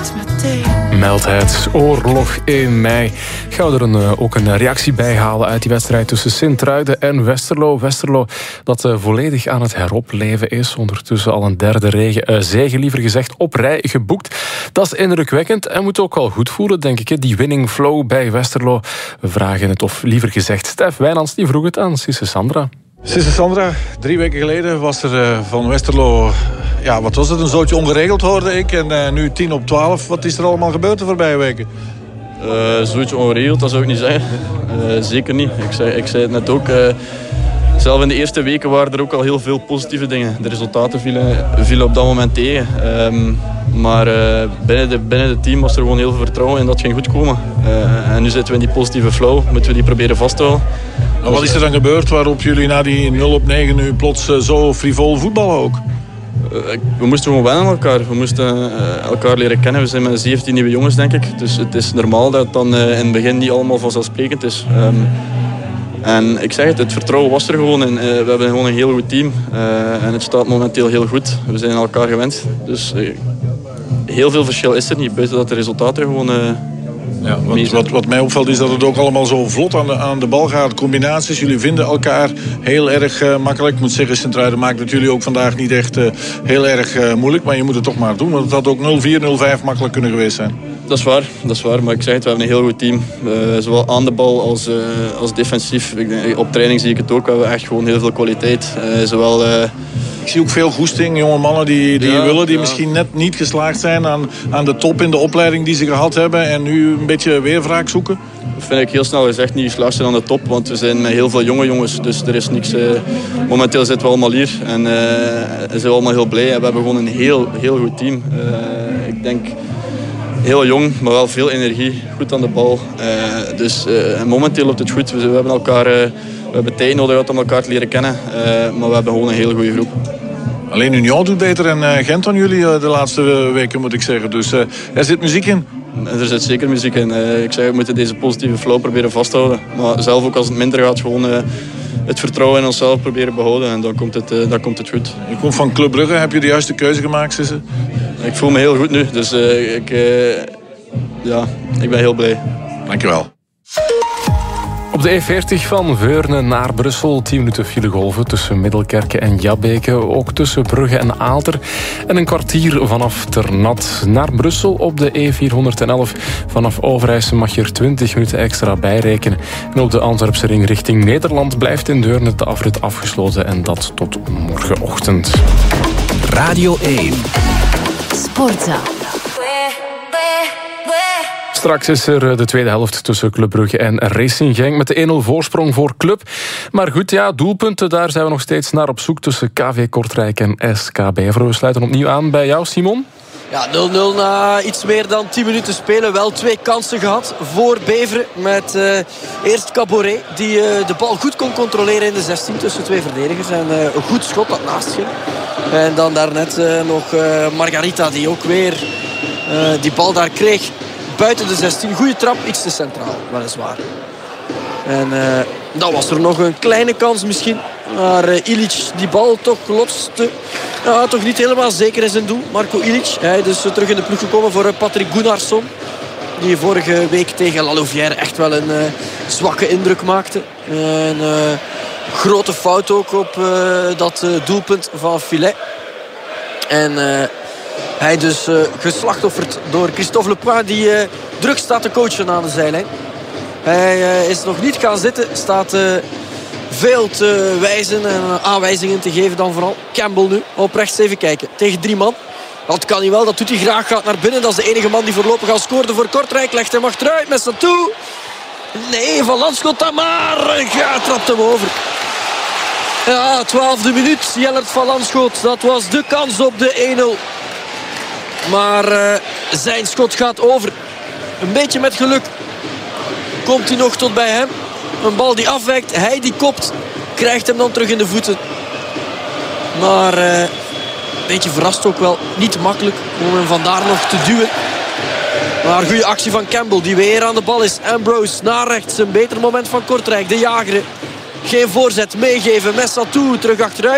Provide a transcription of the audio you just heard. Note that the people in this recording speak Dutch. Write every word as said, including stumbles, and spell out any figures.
steeds meteen. Meldheid, oorlog in mei. Gaan we er een, uh, ook een reactie bij halen uit die wedstrijd tussen Sint-Truiden en Westerlo. Westerlo dat uh, volledig aan het heropleven is. Ondertussen al een derde regen, uh, zege, liever gezegd, op rij geboekt. Dat is indrukwekkend en moet ook wel goed voelen, denk ik. Hè? Die winning flow bij Westerlo. We vragen het, of liever gezegd, Stef Wijnands die vroeg het aan Sisse Sandra. Sisse Sandra, drie weken geleden was er uh, van Westerlo, ja, wat was het, een zootje ongeregeld hoorde ik. En uh, nu tien op twaalf. Wat is er allemaal gebeurd de voorbije weken? Uh, zoiets ongeregeld, dat zou ik niet zeggen. Uh, zeker niet. Ik zei, ik zei het net ook. Uh, zelf in de eerste weken waren er ook al heel veel positieve dingen. De resultaten vielen, vielen op dat moment tegen. Um, maar uh, binnen, de, binnen het team was er gewoon heel veel vertrouwen en dat ging goed komen. Uh, en nu zitten we in die positieve flow. Moeten we die proberen vast te houden. Nou, wat is er dan gebeurd waarop jullie na die nul op negen nu plots uh, zo frivol voetballen ook? Uh, we moesten gewoon wennen aan elkaar. We moesten uh, elkaar leren kennen. We zijn met zeventien nieuwe jongens, denk ik. Dus het is normaal dat het dan uh, in het begin niet allemaal vanzelfsprekend is. Um, en ik zeg het, het vertrouwen was er gewoon. En, uh, we hebben gewoon een heel goed team. Uh, en het staat momenteel heel goed. We zijn elkaar gewend. Dus uh, heel veel verschil is er niet. Buiten dat de resultaten gewoon... Uh, Ja, wat, wat, wat mij opvalt is dat het ook allemaal zo vlot aan de, aan de bal gaat. Combinaties, jullie vinden elkaar heel erg uh, makkelijk. Ik moet zeggen, Sint-Truiden maakt het jullie ook vandaag niet echt uh, heel erg uh, moeilijk. Maar je moet het toch maar doen, want het had ook nul vier, nul vijf makkelijk kunnen geweest zijn. Dat is waar, dat is waar. Maar ik zeg het, we hebben een heel goed team. Uh, zowel aan de bal als, uh, als defensief. Ik denk, op training zie ik het ook. We hebben echt gewoon heel veel kwaliteit. Uh, zowel... Uh, Ik zie ook veel goesting, jonge mannen die, die ja, willen, die ja. misschien net niet geslaagd zijn aan, aan de top in de opleiding die ze gehad hebben en nu een beetje weer wraak zoeken. Dat vind ik heel snel gezegd, niet geslaagd zijn aan de top, want we zijn met heel veel jonge jongens, dus er is niks... Uh, momenteel zitten we allemaal hier en uh, zijn we allemaal heel blij en we hebben gewoon een heel, heel goed team. Uh, ik denk heel jong, maar wel veel energie, goed aan de bal. Uh, dus uh, momenteel loopt het goed, we, we hebben elkaar... Uh, We hebben tijd nodig gehad om elkaar te leren kennen, uh, maar we hebben gewoon een hele goede groep. Alleen Union doet beter en uh, Gent dan jullie uh, de laatste weken, moet ik zeggen. Dus uh, er zit muziek in. Er zit zeker muziek in. Uh, ik zeg, we moeten deze positieve flow proberen vasthouden. Maar zelf ook als het minder gaat, gewoon uh, het vertrouwen in onszelf proberen behouden. En dan komt het, uh, dan komt het goed. Je komt van Club Brugge. Heb je de juiste keuze gemaakt, Sisse? Ik voel me heel goed nu. Dus uh, ik, uh, ja, ik ben heel blij. Dankjewel. Op de E veertig van Veurne naar Brussel. tien minuten file golven tussen Middelkerke en Jabbeke. Ook tussen Brugge en Aalter. En een kwartier vanaf Ternat naar Brussel op de E vierhonderdelf. Vanaf Overijse mag je er twintig minuten extra bijrekenen. En op de Antwerpse ring richting Nederland blijft in Deurne de afrit afgesloten. En dat tot morgenochtend. Radio één. Sportza. Straks is er de tweede helft tussen Club Brugge en Racing Genk met de één nul voorsprong voor Club. Maar goed, ja, doelpunten, daar zijn we nog steeds naar op zoek tussen K V Kortrijk en S K Beveren. We sluiten opnieuw aan bij jou, Simon. Ja, nul nul na iets meer dan tien minuten spelen. Wel twee kansen gehad voor Beveren. Met uh, eerst Caboret, die uh, de bal goed kon controleren in de zestien tussen twee verdedigers. En uh, een goed schot dat naast ging. En dan daarnet uh, nog uh, Margarita, die ook weer uh, die bal daar kreeg. Buiten de zestien. Goede trap, iets te centraal, weliswaar. En uh, dan was er nog een kleine kans misschien. Maar uh, Ilic die bal toch lotste. Ja, toch niet helemaal zeker in zijn doel. Marco Ilic. Hij dus uh, terug in de ploeg gekomen voor uh, Patrick Gunnarsson. Die vorige week tegen La Louvière echt wel een uh, zwakke indruk maakte. Een uh, grote fout ook op uh, dat uh, doelpunt van Filet. En... Uh, Hij dus uh, geslachtofferd door Christophe Lepoint, die uh, druk staat te coachen aan de zijlijn. Hij uh, is nog niet gaan zitten, staat uh, veel te wijzen en uh, aanwijzingen te geven dan vooral. Campbell nu, op rechts even kijken, tegen drie man. Dat kan hij wel, dat doet hij graag, gaat naar binnen. Dat is de enige man die voorlopig al scoorde voor Kortrijk. Legt hem achteruit met Satou. Nee, Van Landschot dan maar. Ja, trapt hem over. Ja, twaalfde minuut, Jellert Van Landschot. Dat was de kans op de één nul. Maar uh, zijn schot gaat over. Een beetje met geluk komt hij nog tot bij hem. Een bal die afwijkt. Hij die kopt. Krijgt hem dan terug in de voeten. Maar uh, een beetje verrast ook wel. Niet makkelijk om hem vandaar nog te duwen. Maar goede actie van Campbell die weer aan de bal is. Ambrose naar rechts. Een beter moment van Kortrijk. De jager. Geen voorzet meegeven. Met Satou terug achteruit.